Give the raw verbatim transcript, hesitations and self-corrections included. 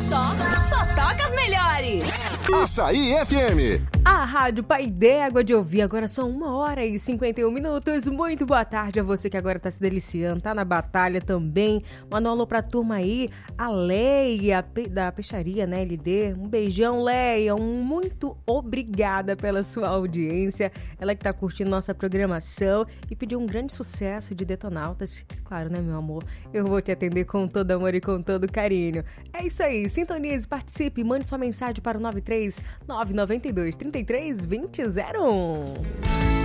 Só, só toca as melhores. Açaí F M. A Rádio Pai d'Égua de ouvir. Agora são uma hora e cinquenta e um minutos. Muito boa tarde a você que agora tá se deliciando, tá na batalha também. Manda um alô pra turma aí. A Leia, da Peixaria, né, L D. Um beijão, Leia. Um muito obrigada pela sua audiência. Ela que tá curtindo nossa programação e pediu um grande sucesso de Detonautas. Claro, né, meu amor? Eu vou te atender com todo amor e com todo carinho. É isso aí. Sintonize, participe, mande sua mensagem para o nove três nove nove dois, três três dois zero zero um.